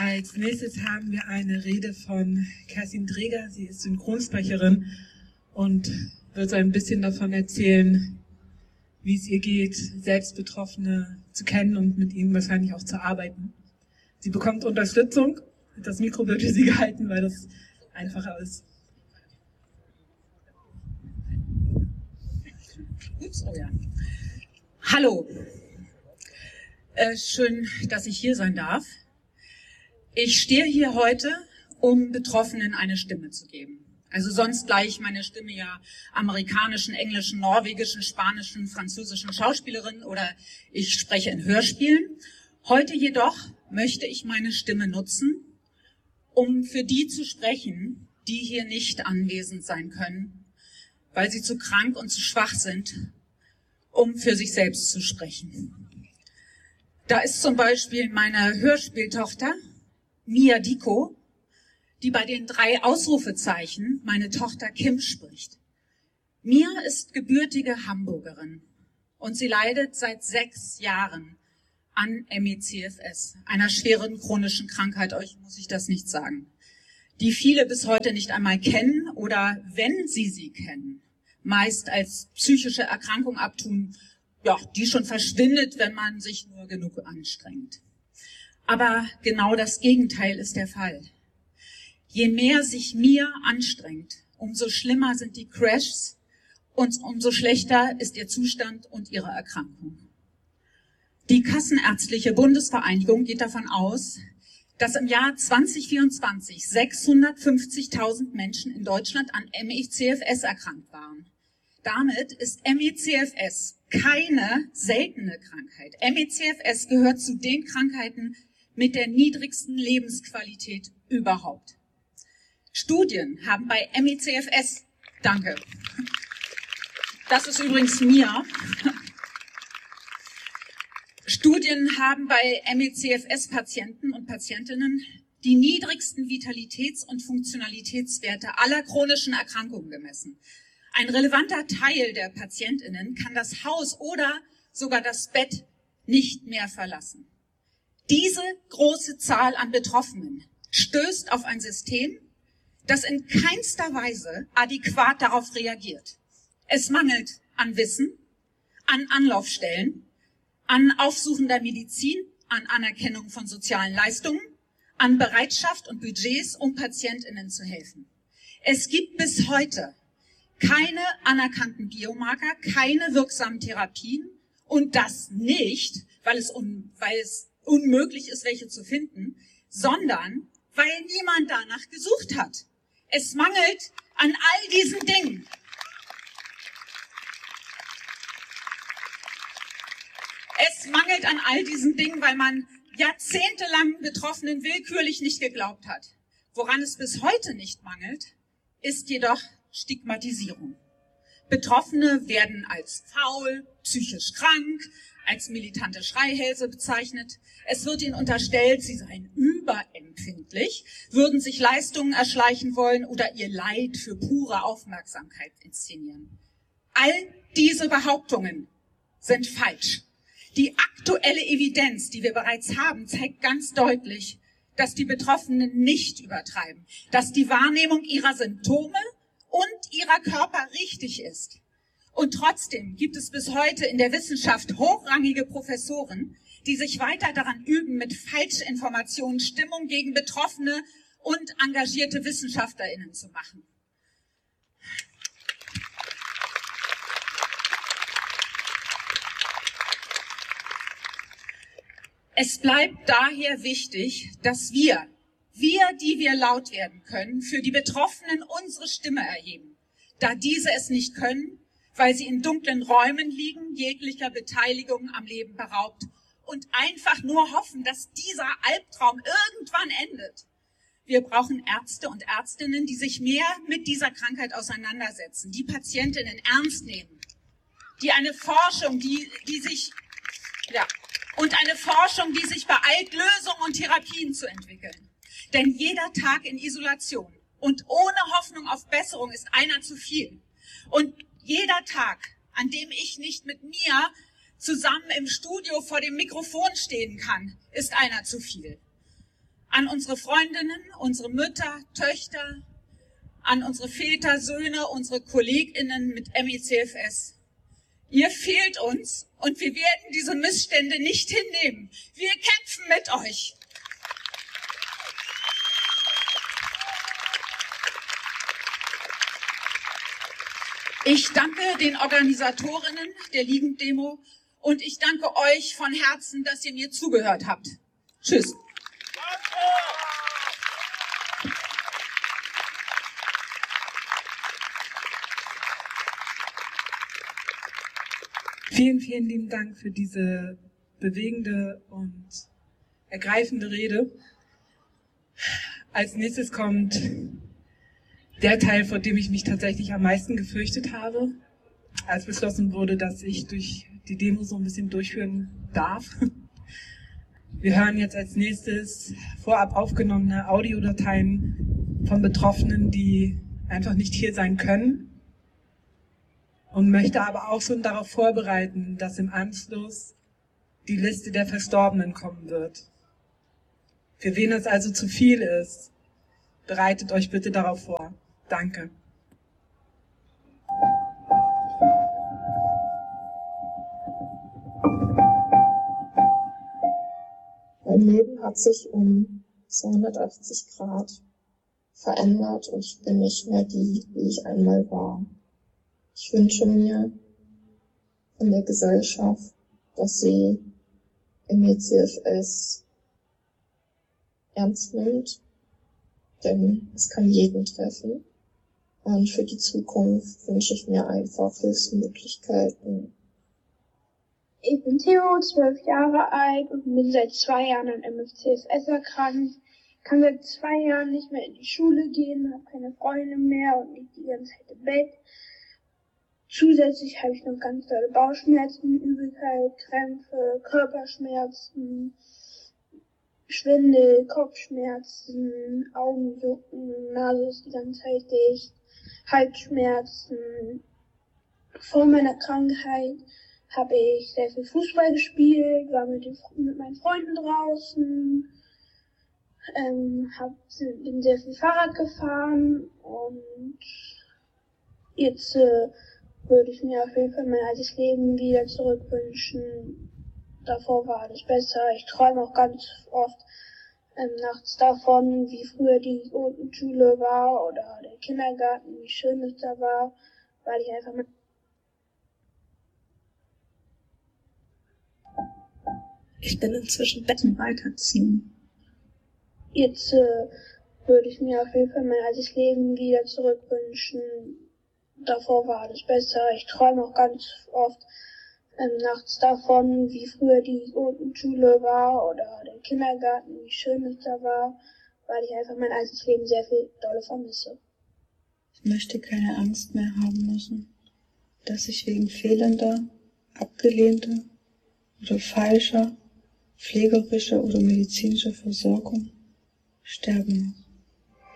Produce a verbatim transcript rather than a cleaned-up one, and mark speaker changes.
Speaker 1: Als nächstes haben wir eine Rede von Kerstin Dreger. Sie ist Synchronsprecherin und wird so ein bisschen davon erzählen, wie es ihr geht, selbst Betroffene zu kennen und mit ihnen wahrscheinlich auch zu arbeiten. Sie bekommt Unterstützung. Das Mikro wird für sie gehalten, weil das einfacher ist.
Speaker 2: Ups, oh ja. Hallo. Äh, schön, dass ich hier sein darf. Ich stehe hier heute, um Betroffenen eine Stimme zu geben. Also sonst gleich ich meine Stimme ja amerikanischen, englischen, norwegischen, spanischen, französischen Schauspielerinnen oder ich spreche in Hörspielen. Heute jedoch möchte ich meine Stimme nutzen, um für die zu sprechen, die hier nicht anwesend sein können, weil sie zu krank und zu schwach sind, um für sich selbst zu sprechen. Da ist zum Beispiel meine Hörspieltochter, Mia Diko, die bei den drei Ausrufezeichen meine Tochter Kim spricht. Mia ist gebürtige Hamburgerin und sie leidet seit sechs Jahren an M E C F S, einer schweren chronischen Krankheit, euch muss ich das nicht sagen, die viele bis heute nicht einmal kennen oder, wenn sie sie kennen, meist als psychische Erkrankung abtun, ja, die schon verschwindet, wenn man sich nur genug anstrengt. Aber genau das Gegenteil ist der Fall. Je mehr sich Mia anstrengt, umso schlimmer sind die Crashs und umso schlechter ist ihr Zustand und ihre Erkrankung. Die Kassenärztliche Bundesvereinigung geht davon aus, dass im Jahr zwanzig vierundzwanzig sechshundertfünfzigtausend Menschen in Deutschland an M E C F S erkrankt waren. Damit ist M E C F S keine seltene Krankheit. M E C F S gehört zu den Krankheiten mit der niedrigsten Lebensqualität überhaupt. Studien haben bei M E C F S, danke, das ist übrigens Mia, Studien haben bei M E C F S-Patienten und Patientinnen die niedrigsten Vitalitäts- und Funktionalitätswerte aller chronischen Erkrankungen gemessen. Ein relevanter Teil der PatientInnen kann das Haus oder sogar das Bett nicht mehr verlassen. Diese große Zahl an Betroffenen stößt auf ein System, das in keinster Weise adäquat darauf reagiert. Es mangelt an Wissen, an Anlaufstellen, an aufsuchender Medizin, an Anerkennung von sozialen Leistungen, an Bereitschaft und Budgets, um PatientInnen zu helfen. Es gibt bis heute keine anerkannten Biomarker, keine wirksamen Therapien und das nicht, weil es, un, weil es unmöglich ist, welche zu finden, sondern weil niemand danach gesucht hat. Es mangelt an all diesen Dingen. Es mangelt an all diesen Dingen, weil man jahrzehntelang Betroffenen willkürlich nicht geglaubt hat. Woran es bis heute nicht mangelt, ist jedoch Stigmatisierung. Betroffene werden als faul, psychisch krank, als militante Schreihälse bezeichnet. Es wird ihnen unterstellt, sie seien überempfindlich, würden sich Leistungen erschleichen wollen oder ihr Leid für pure Aufmerksamkeit inszenieren. All diese Behauptungen sind falsch. Die aktuelle Evidenz, die wir bereits haben, zeigt ganz deutlich, dass die Betroffenen nicht übertreiben, dass die Wahrnehmung ihrer Symptome und ihrer Körper richtig ist. Und trotzdem gibt es bis heute in der Wissenschaft hochrangige Professoren, die sich weiter daran üben, mit Falschinformationen Stimmung gegen Betroffene und engagierte WissenschaftlerInnen zu machen. Es bleibt daher wichtig, dass wir, wir, die wir laut werden können, für die Betroffenen unsere Stimme erheben, da diese es nicht können, weil sie in dunklen Räumen liegen, jeglicher Beteiligung am Leben beraubt und einfach nur hoffen, dass dieser Albtraum irgendwann endet. Wir brauchen Ärzte und Ärztinnen, die sich mehr mit dieser Krankheit auseinandersetzen, die Patientinnen ernst nehmen, die eine Forschung, die, die sich, ja, und eine Forschung, die sich beeilt, Lösungen und Therapien zu entwickeln. Denn jeder Tag in Isolation und ohne Hoffnung auf Besserung ist einer zu viel. Und jeder Tag, an dem ich nicht mit mir zusammen im Studio vor dem Mikrofon stehen kann, ist einer zu viel. an unsere Freundinnen, unsere Mütter, Töchter, an unsere Väter, Söhne, unsere KollegInnen mit M E C F S. Ihr fehlt uns und wir werden diese Missstände nicht hinnehmen. Wir kämpfen mit euch. Ich danke den Organisatorinnen der Liegendemo und ich danke euch von Herzen, dass ihr mir zugehört habt. Tschüss.
Speaker 1: Vielen, vielen lieben Dank für diese bewegende und ergreifende Rede. Als nächstes kommt der Teil, vor dem ich mich tatsächlich am meisten gefürchtet habe, als beschlossen wurde, dass ich durch die Demo so ein bisschen durchführen darf. Wir hören jetzt als nächstes vorab aufgenommene Audiodateien von Betroffenen, die einfach nicht hier sein können. Und möchte aber auch schon darauf vorbereiten, dass im Anschluss die Liste der Verstorbenen kommen wird. Für wen es also zu viel ist, bereitet euch bitte darauf vor. Danke.
Speaker 3: Mein Leben hat sich um zweihundertachtzig Grad verändert und ich bin nicht mehr die, wie ich einmal war. Ich wünsche mir von der Gesellschaft, dass sie M E C F S ernst nimmt, denn es kann jeden treffen. Und für die Zukunft wünsche ich mir einfach Hilfsmöglichkeiten.
Speaker 4: Ich bin Theo, zwölf Jahre alt und bin seit zwei Jahren an M E C F S erkrankt. Kann seit zwei Jahren nicht mehr in die Schule gehen, habe keine Freunde mehr und liege die ganze Zeit im Bett. Zusätzlich habe ich noch ganz tolle Bauchschmerzen, Übelkeit, Krämpfe, Körperschmerzen, Schwindel, Kopfschmerzen, Augenjucken, Nase ist die ganze Zeit dicht, Halsschmerzen. Vor meiner Krankheit habe ich sehr viel Fußball gespielt, war mit, den, mit meinen Freunden draußen, ähm, hab, bin sehr viel Fahrrad gefahren und jetzt äh, würde ich mir auf jeden Fall mein altes Leben wieder zurückwünschen. Davor war alles besser. Ich träume auch ganz oft ähm, nachts davon, wie früher die Grundschule war oder der Kindergarten, wie schön es da war, weil ich einfach mit
Speaker 5: Ich bin inzwischen Betten weiterziehen.
Speaker 4: Jetzt äh, würde ich mir auf jeden Fall mein altes Leben wieder zurückwünschen. Davor war alles besser. Ich träume auch ganz oft ähm, nachts davon, wie früher die Grundschule war oder der Kindergarten, wie schön es da war, weil ich einfach mein altes Leben sehr viel dolle vermisse.
Speaker 5: Ich möchte keine Angst mehr haben müssen, dass ich wegen fehlender, abgelehnter oder falscher pflegerischer oder medizinischer Versorgung sterben muss.